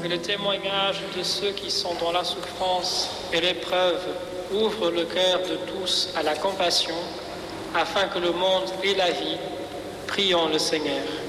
que le témoignage de ceux qui sont dans la souffrance et l'épreuve ouvre le cœur de tous à la compassion, afin que le monde ait la vie. Prions le Seigneur.